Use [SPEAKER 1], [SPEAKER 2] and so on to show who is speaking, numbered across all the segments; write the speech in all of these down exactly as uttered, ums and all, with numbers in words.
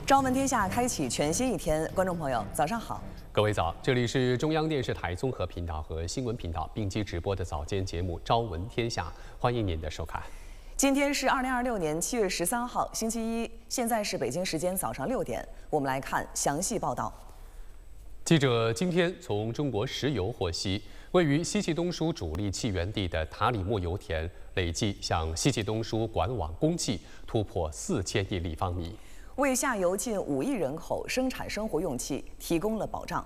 [SPEAKER 1] 朝闻天下开启全新一天，观众朋友早上好，
[SPEAKER 2] 各位早，这里是中央电视台综合频道和新闻频道并机直播的早间节目《朝闻天下》，欢迎您的收看。
[SPEAKER 1] 今天是二零二六年七月十三号，星期一，现在是北京时间早上六点，我们来看详细报道。
[SPEAKER 2] 记者今天从中国石油获悉，位于西气东输主力气源地的塔里木油田，累计向西气东输管网供气突破四千亿立方米，
[SPEAKER 1] 为下游近五亿人口生产生活用气提供了保障。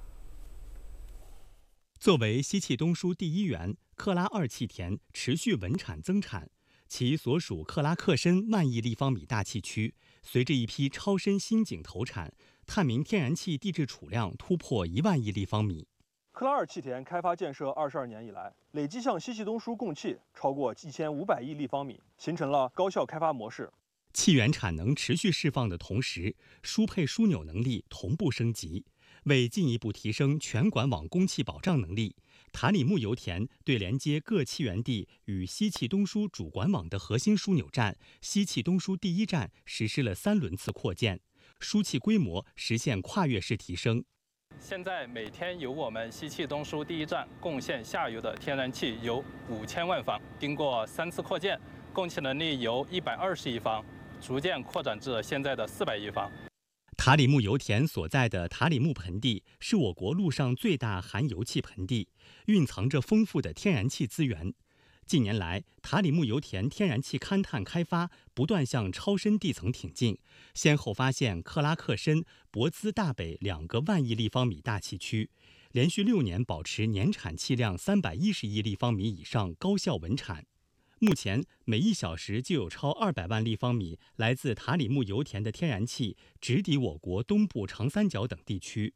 [SPEAKER 3] 作为西气东输第一源，克拉二气田持续稳产增产，其所属克拉克申万亿立方米大气区，随着一批超深新井投产，探明天然气地质储量突破一万亿立方米。
[SPEAKER 4] 克拉二气田开发建设二十二年以来，累计向西气东输供气超过一千五百亿立方米，形成了高效开发模式。
[SPEAKER 3] 气源产能持续释放的同时，输配枢纽能力同步升级。为进一步提升全管网供气保障能力，塔里木油田对连接各气源地与西气东输主管网的核心枢纽站西气东输第一站实施了三轮次扩建，输气规模实现跨越式提升。
[SPEAKER 5] 现在每天由我们西气东输第一站贡献下游的天然气有五千万方，经过三次扩建，供气能力由一百二十亿方逐渐扩展至现在的四百亿方。
[SPEAKER 3] 塔里木油田所在的塔里木盆地是我国陆上最大含油气盆地，蕴藏着丰富的天然气资源。近年来，塔里木油田天然气勘探开发不断向超深地层挺进，先后发现克拉克申、博兹大北两个万亿立方米大气区，连续六年保持年产气量三百一十亿立方米以上高效稳产。目前，每一小时就有超二百万立方米来自塔里木油田的天然气直抵我国东部长三角等地区。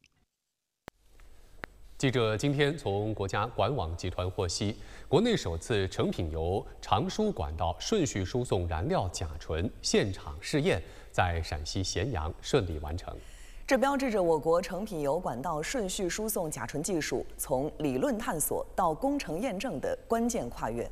[SPEAKER 2] 记者今天从国家管网集团获悉，国内首次成品油长输管道顺序输送燃料甲醇现场试验在陕西咸阳顺利完成。
[SPEAKER 1] 这标志着我国成品油管道顺序输送甲醇技术从理论探索到工程验证的关键跨越。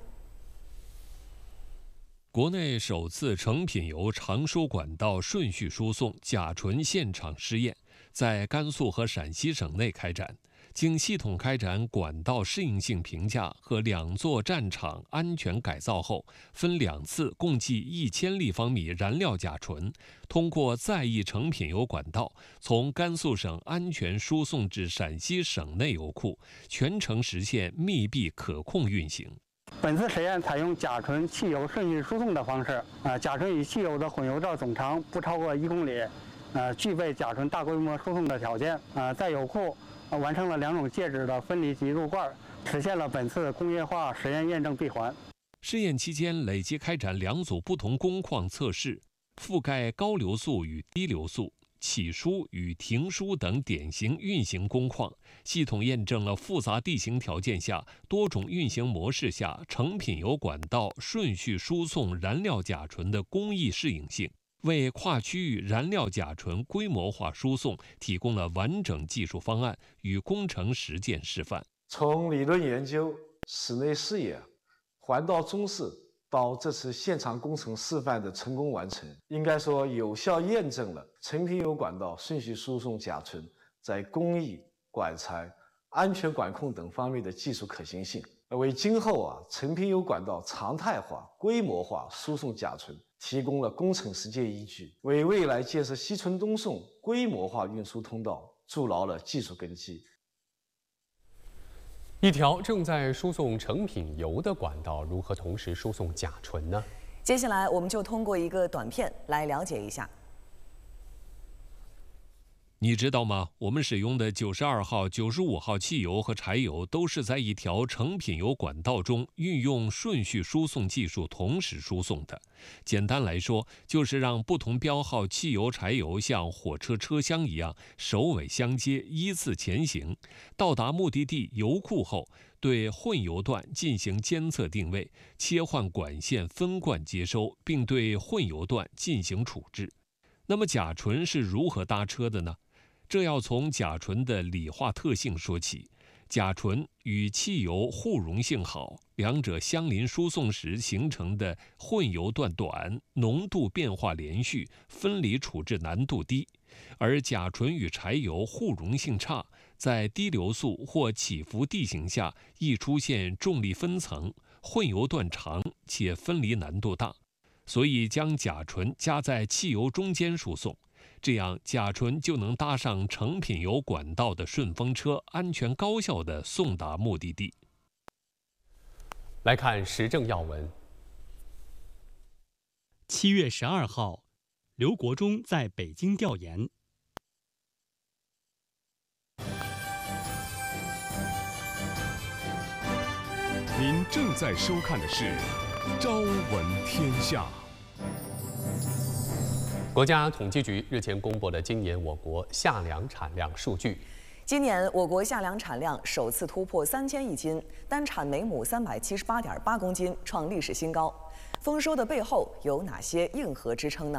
[SPEAKER 6] 国内首次成品油长输管道顺序输送甲醇现场试验在甘肃和陕西省内开展，经系统开展管道适应性评价和两座站场安全改造后，分两次共计一千立方米燃料甲醇，通过在役成品油管道从甘肃省安全输送至陕西省内油库，全程实现密闭可控运行。
[SPEAKER 7] 本次实验采用甲醇汽油顺序输送的方式，呃，甲醇与汽油的混油罩总长不超过一公里，呃，具备甲醇大规模输送的条件。呃，在油库、呃、完成了两种介质的分离及入罐，实现了本次工业化实验验证闭环。
[SPEAKER 6] 试验期间，累计开展两组不同工况测试，覆盖高流速与低流速、起输与停输等典型运行工况，系统验证了复杂地形条件下多种运行模式下成品油管道顺序输送燃料甲醇的工艺适应性，为跨区域燃料甲醇规模化输送提供了完整技术方案与工程实践示范。
[SPEAKER 8] 从理论研究、室内试验、环道中试到这次现场工程示范的成功完成，应该说有效验证了成品油管道顺序输送甲醇在工艺、管材、安全管控等方面的技术可行性，为今后啊成品油管道常态化、规模化输送甲醇提供了工程实践依据，为未来建设西存东送规模化运输通道筑牢了技术根基。
[SPEAKER 2] 一条正在输送成品油的管道如何同时输送甲醇呢？
[SPEAKER 1] 接下来我们就通过一个短片来了解一下。
[SPEAKER 6] 你知道吗？我们使用的九十二号、九十五号汽油和柴油都是在一条成品油管道中运用顺序输送技术同时输送的。简单来说，就是让不同标号汽油、柴油像火车车厢一样首尾相接，依次前行。到达目的地油库后，对混油段进行监测定位，切换管线分罐接收，并对混油段进行处置。那么甲醇是如何搭车的呢？这要从甲醇的理化特性说起。 甲醇与汽油互溶性好，两者相邻输送时形成的混油段短，浓度变化连续，分离处置难度低；而甲醇与柴油互溶性差，在低流速或起伏地形下易出现重力分层，混油段长且分离难度大。所以将甲醇加在汽油中间输送，这样甲醇就能搭上成品油管道的顺风车，安全高效地送达目的地。
[SPEAKER 2] 来看时政要闻。
[SPEAKER 3] 七月十二号，刘国中在北京调研。
[SPEAKER 9] 您正在收看的是《朝闻天下》。
[SPEAKER 2] 国家统计局日前公布了今年我国夏粮产量数据。
[SPEAKER 1] 今年我国夏粮产量首次突破三千亿斤，单产每亩三百七十八点八公斤，创历史新高。丰收的背后有哪些硬核支撑呢？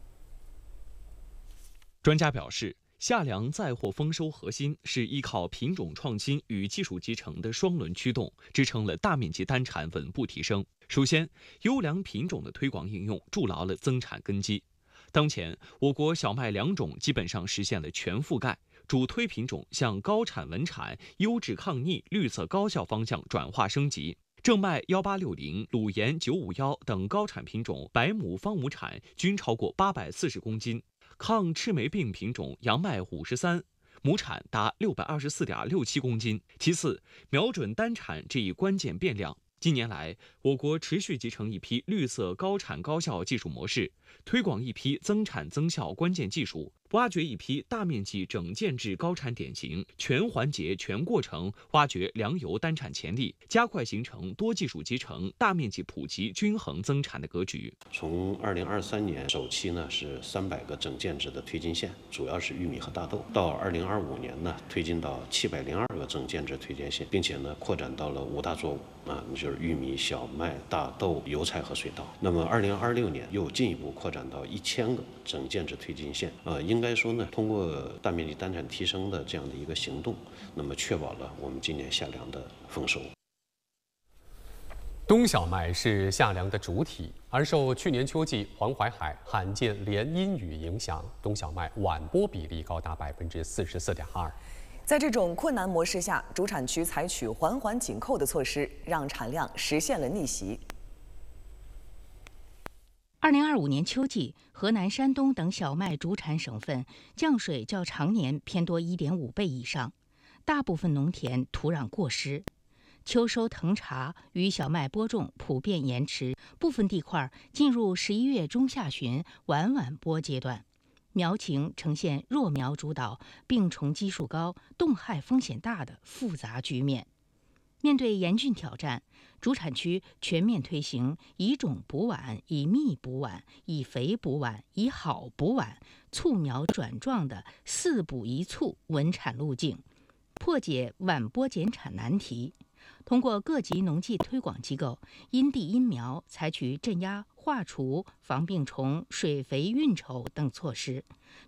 [SPEAKER 10] 专家表示，夏粮载货丰收核心是依靠品种创新与技术集成的双轮驱动，支撑了大面积单产稳步提升。首先，优良品种的推广应用筑牢了增产根基。当前，我国小麦两种基本上实现了全覆盖，主推品种向高产稳产、优质抗逆、绿色高效方向转化升级。正麦幺八六零、鲁盐九五幺等高产品种百亩方亩产均超过八百四十公斤，抗赤霉病品种杨麦五十三，亩产达六百二十四点六七公斤。其次，瞄准单产这一关键变量。近年来，我国持续集成一批绿色高产高效技术模式，推广一批增产增效关键技术，挖掘一批大面积整建制高产典型，全环节全过程挖掘粮油单产潜力，加快形成多技术集成、大面积普及均衡增产的格局。
[SPEAKER 11] 从二零二三年首期呢是三百个整建制的推进线，主要是玉米和大豆，到二零二五年呢推进到七百零二个整建制推荐线，并且呢扩展到了五大作物啊，就是玉米、小麦、大豆、油菜和水稻。那么二零二六年又进一步扩展到一千个整建制推进线，呃，应该说呢，通过大面积单产提升的这样的一个行动，那么确保了我们今年夏粮的丰收。
[SPEAKER 2] 冬小麦是夏粮的主体，而受去年秋季黄淮海罕见连阴雨影响，冬小麦晚播比例高达百分之四十四点二。
[SPEAKER 1] 在这种困难模式下，主产区采取环环紧扣的措施，让产量实现了逆袭。
[SPEAKER 12] 二零二五年秋季，河南、山东等小麦主产省份降水较常年偏多一点五倍以上，大部分农田土壤过湿，秋收藤茬与小麦播种普遍延迟，部分地块进入十一月中下旬晚晚播阶段。苗情呈现弱苗主导、病虫基数高、冻害风险大的复杂局面。面对严峻挑战，主产区全面推行以种补晚、以密补晚、以肥补晚、以好补晚、促苗转壮的四补一促稳产路径，破解晚播减产难题。通过各级农技推广机构因地因苗采取镇压、化除、防病虫、水肥运筹等措施，